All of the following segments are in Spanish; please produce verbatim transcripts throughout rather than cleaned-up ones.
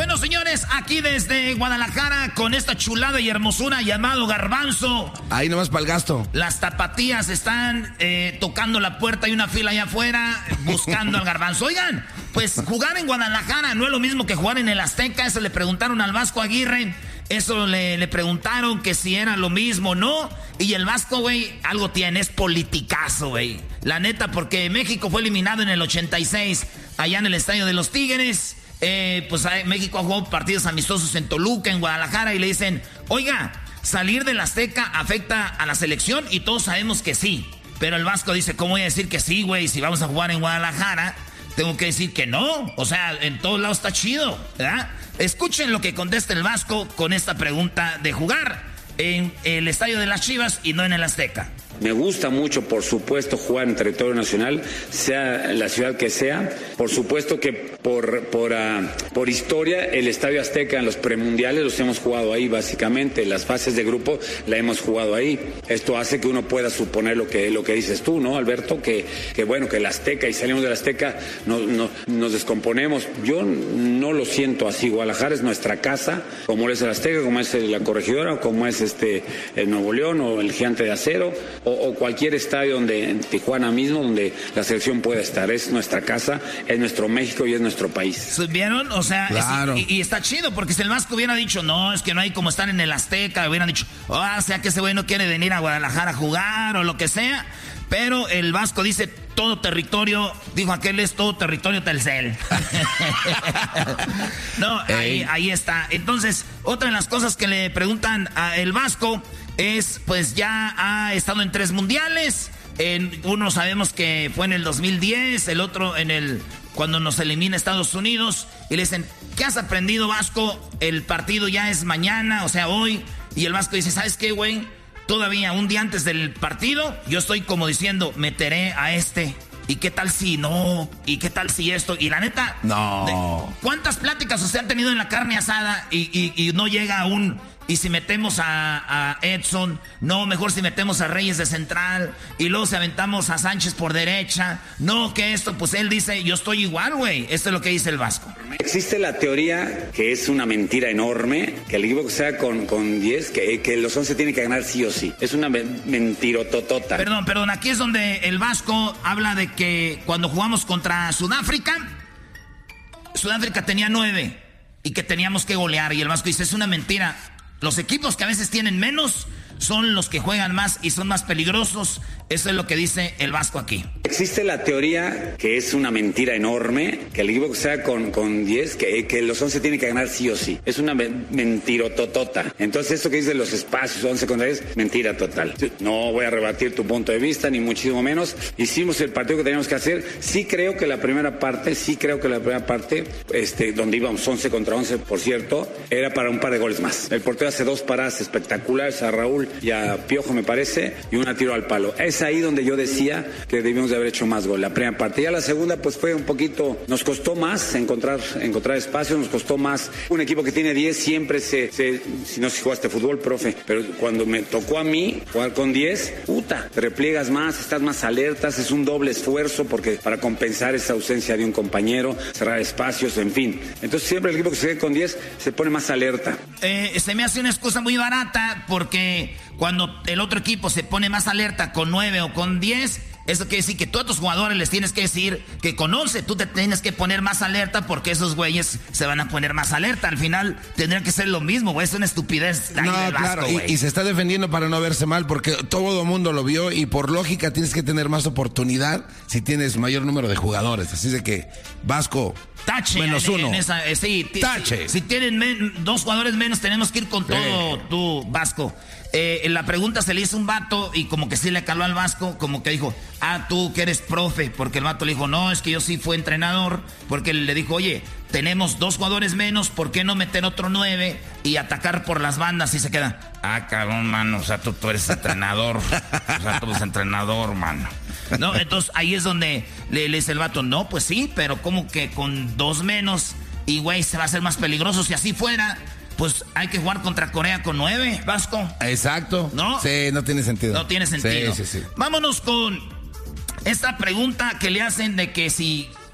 Bueno, señores, aquí desde Guadalajara con esta chulada y hermosura llamado Garbanzo. Ahí nomás para el gasto. Las tapatías están eh, tocando la puerta, hay una fila allá afuera buscando al Garbanzo. Oigan, pues jugar en Guadalajara no es lo mismo que jugar en el Azteca. Eso le preguntaron al Vasco Aguirre. Eso le, le preguntaron que si era lo mismo, ¿no? Y el Vasco, güey, algo tiene, es politicazo, güey. La neta, porque México fue eliminado en el ochenta y seis, allá en el Estadio de los Tigres. Eh, pues México ha jugado partidos amistosos en Toluca, en Guadalajara, y le dicen, oiga, salir del Azteca afecta a la selección, y todos sabemos que sí. Pero el Vasco dice, ¿cómo voy a decir que sí, güey? Si vamos a jugar en Guadalajara, tengo que decir que no. O sea, en todos lados está chido, ¿verdad? Escuchen lo que contesta el Vasco con esta pregunta de jugar en el Estadio de las Chivas y no en el Azteca. Me gusta mucho, por supuesto, jugar en territorio nacional, sea la ciudad que sea. Por supuesto que por, por, uh, por historia, el Estadio Azteca en los premundiales los hemos jugado ahí, básicamente. Las fases de grupo la hemos jugado ahí. Esto hace que uno pueda suponer lo que, lo que dices tú, ¿no, Alberto? Que, que bueno, que el Azteca, y salimos del Azteca, no, no, nos descomponemos. Yo no lo siento así. Guadalajara es nuestra casa, como es el Azteca, como es la Corregidora, como es este el Nuevo León o el Gigante de Acero, o, o cualquier estadio donde en Tijuana mismo, donde la selección pueda estar. Es nuestra casa, es nuestro México y es nuestro país. ¿Vieron? O sea, claro. es, y, y está chido, porque si el Vasco hubiera dicho, no, es que no hay como estar en el Azteca, hubieran dicho, oh, o sea que ese güey no quiere venir a Guadalajara a jugar o lo que sea. Pero el Vasco dice, todo territorio, dijo aquel, es todo territorio Telcel. No, ahí, ahí está. Entonces, otra de las cosas que le preguntan a el Vasco es, pues ya ha estado en tres mundiales. En uno sabemos que fue en el dos mil diez, el otro en el cuando nos elimina Estados Unidos. Y le dicen, ¿qué has aprendido, Vasco? El partido ya es mañana, o sea, hoy. Y el Vasco dice, ¿sabes qué, güey? Todavía un día antes del partido, yo estoy como diciendo, meteré a este. ¿Y qué tal si no? ¿Y qué tal si esto? Y la neta, no. De, ¿cuántas pláticas se han tenido en la carne asada y, y, y no llega a un... Y si metemos a, a Edson, no, mejor si metemos a Reyes de central, y luego si aventamos a Sánchez por derecha, no, que esto, pues él dice, yo estoy igual, güey. Esto es lo que dice el Vasco. Existe la teoría, que es una mentira enorme, que el equipo que sea con, con diez, que, que los once tienen que ganar sí o sí. Es una mentirototota. Perdón, perdón, aquí es donde el Vasco habla de que cuando jugamos contra Sudáfrica, Sudáfrica tenía nueve, y que teníamos que golear, y el Vasco dice, es una mentira. Los equipos que a veces tienen menos son los que juegan más y son más peligrosos. Eso es lo que dice el Vasco aquí. Existe la teoría, que es una mentira enorme, que el equipo que sea con, con diez, que, que los once tienen que ganar sí o sí. Es una mentirototota. Entonces esto que dice los espacios once contra diez, mentira total. No voy a rebatir tu punto de vista, ni muchísimo menos. Hicimos el partido que teníamos que hacer. Sí creo que la primera parte, sí creo que la primera parte, este, donde íbamos once contra once, por cierto, era para un par de goles más. El portero hace dos paradas espectaculares a Raúl y a Piojo, me parece, y una tiro al palo. Es ahí donde yo decía que debíamos de haber hecho más gol. La primera parte. Ya la segunda, pues fue un poquito, nos costó más encontrar, encontrar espacio, nos costó más. Un equipo que tiene diez siempre se, se si no sé si jugaste fútbol, profe, pero cuando me tocó a mí jugar con diez, puta, te repliegas más, estás más alertas, es un doble esfuerzo porque para compensar esa ausencia de un compañero, cerrar espacios, en fin. Entonces siempre el equipo que se queda con diez se pone más alerta. Eh, se me hace una excusa muy barata porque cuando el otro equipo se pone más alerta con nueve o con diez, eso quiere decir que tú a tus jugadores les tienes que decir que con once tú te tienes que poner más alerta porque esos güeyes se van a poner más alerta. Al final tendrían que ser lo mismo, güey. Es una estupidez. No, Vasco, claro, y, y se está defendiendo para no verse mal porque todo el mundo lo vio y por lógica tienes que tener más oportunidad si tienes mayor número de jugadores. Así de que, Vasco, tache, menos en, uno. En esa, eh, sí, tache. Si, si tienen men, dos jugadores menos, tenemos que ir con todo, sí. Tú, Vasco. Eh, la pregunta se le hizo un vato y como que sí le caló al Vasco, como que dijo, ah, tú que eres profe, porque el vato le dijo, no, es que yo sí fui entrenador, porque le dijo, oye, tenemos dos jugadores menos, ¿por qué no meter otro nueve y atacar por las bandas? Y se queda, ah, cabrón, mano, o sea, tú, tú eres entrenador, o sea, tú eres entrenador, mano. No, entonces ahí es donde le, le dice el vato, no, pues sí, pero como que con dos menos, y güey, se va a hacer más peligroso. Si así fuera, pues hay que jugar contra Corea con nueve, Vasco. Exacto. ¿No? Sí, no tiene sentido. No tiene sentido. Sí, sí, sí. Vámonos con esta pregunta que le hacen de que si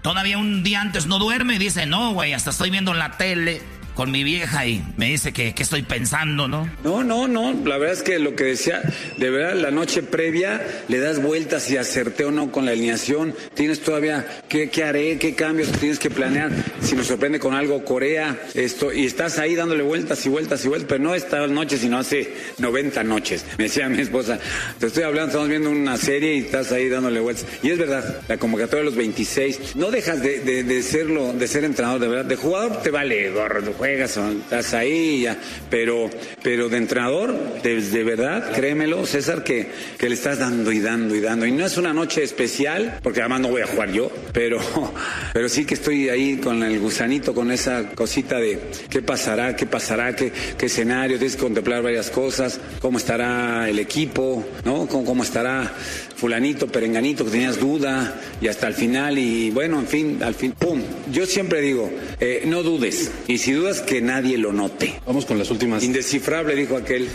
todavía un día antes no duerme y dice, no, güey, hasta estoy viendo la tele con mi vieja y me dice que, que estoy pensando, ¿no? No, no, no, la verdad es que lo que decía, de verdad, la noche previa le das vueltas y acerté o no con la alineación, tienes todavía, ¿qué, qué haré? ¿Qué cambios tienes que planear? Si nos sorprende con algo Corea, esto, y estás ahí dándole vueltas y vueltas y vueltas, pero no esta noche, sino hace noventa noches. Me decía mi esposa, te estoy hablando, estamos viendo una serie y estás ahí dándole vueltas. Y es verdad, la convocatoria de los veintiséis, no dejas de, de, de serlo, de ser entrenador, de verdad, de jugador te vale gorro, juegas, estás ahí, ya, pero, pero de entrenador, de, de verdad, créemelo, César, que, que le estás dando y dando y dando. Y no es una noche especial, porque además no voy a jugar yo, pero, pero sí que estoy ahí con el gusanito, con esa cosita de qué pasará, qué pasará, qué, qué escenario, tienes que contemplar varias cosas, cómo estará el equipo, ¿no? Cómo, cómo estará fulanito, perenganito, que tenías duda, y hasta el final, y bueno, en fin, al fin, pum. Yo siempre digo, eh, no dudes, y si dudas, que nadie lo note. Vamos con las últimas. Indescifrable, dijo aquel.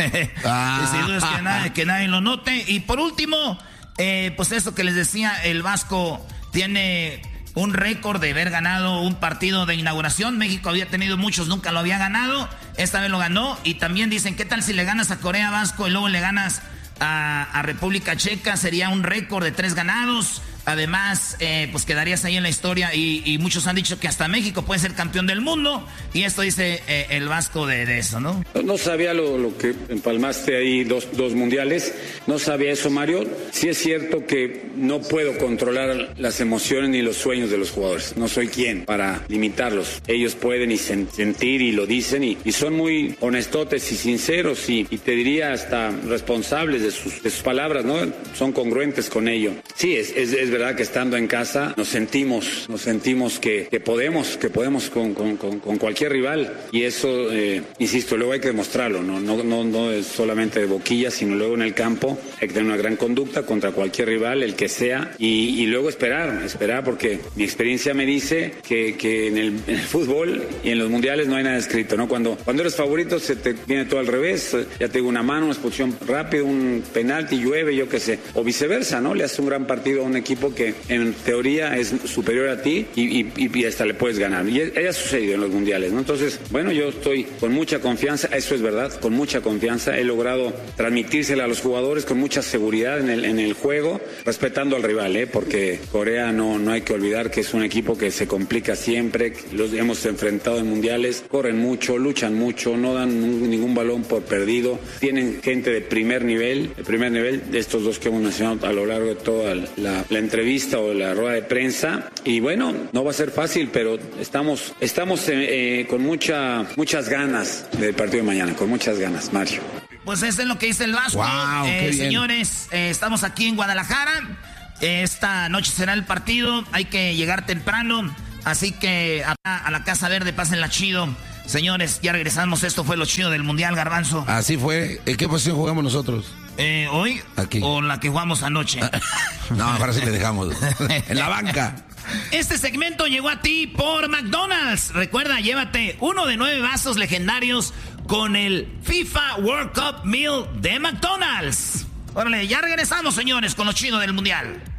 ah. Y si dudas, que nadie, que nadie lo note. Y por último, eh, pues eso que les decía, el Vasco tiene un récord de haber ganado un partido de inauguración. México había tenido muchos, nunca lo había ganado. Esta vez lo ganó. Y también dicen, ¿qué tal si le ganas a Corea, Vasco, y luego le ganas a, a República Checa? Sería un récord de tres ganados. Además, eh, pues quedarías ahí en la historia y, y muchos han dicho que hasta México puede ser campeón del mundo. Y esto dice eh, el Vasco de, de eso, ¿no? No sabía lo, lo que empalmaste ahí, dos, dos mundiales. No sabía eso, Mario. Sí es cierto que no puedo controlar las emociones ni los sueños de los jugadores. No soy quien para limitarlos. Ellos pueden y sen- sentir y lo dicen y, y son muy honestotes y sinceros y, y te diría hasta responsables de sus, de sus palabras, ¿no? Son congruentes con ello. Sí, es, es, es verdad que estando en casa nos sentimos, nos sentimos que, que podemos, que podemos con, con, con, con cualquier rival y eso, eh, insisto, luego hay que demostrarlo, ¿no? No, no, no es solamente de boquilla, sino luego en el campo hay que tener una gran conducta contra cualquier rival, el que sea, y, y luego esperar, esperar porque mi experiencia me dice que, que en, el, en el fútbol y en los mundiales no hay nada escrito, ¿no? Cuando, cuando eres favorito se te viene todo al revés, ya te digo, una mano, una expulsión rápida, un penalti, llueve, yo qué sé, o viceversa, ¿no? Le haces un gran partido a un equipo que en teoría es superior a ti y, y, y hasta le puedes ganar. Y eso ha sucedido en los mundiales, ¿no? Entonces, bueno, yo estoy con mucha confianza, eso es verdad, con mucha confianza. He logrado transmitírsela a los jugadores con mucha seguridad en el, en el juego, respetando al rival, ¿eh? Porque Corea no, no hay que olvidar que es un equipo que se complica siempre, los hemos enfrentado en mundiales, corren mucho, luchan mucho, no dan ningún balón por perdido, tienen gente de primer nivel, de primer nivel, de estos dos que hemos mencionado a lo largo de toda la, la entrevista o la rueda de prensa y bueno, no va a ser fácil, pero estamos estamos eh, eh, con mucha muchas ganas del partido de mañana, con muchas ganas, Mario. Pues eso es lo que dice el Vasco. Wow, eh, señores, eh, estamos aquí en Guadalajara. Esta noche será el partido, hay que llegar temprano, así que a, a la Casa Verde, pásenla chido. Señores, ya regresamos, esto fue lo chido del Mundial, Garbanzo. Así fue. ¿En qué posición jugamos nosotros? Eh, ¿Hoy? Aquí. ¿O la que jugamos anoche? No, ahora sí le dejamos. En la banca. Este segmento llegó a ti por McDonald's. Recuerda, llévate uno de nueve vasos legendarios con el FIFA World Cup Meal de McDonald's. Órale, ya regresamos, señores, con lo chido del Mundial.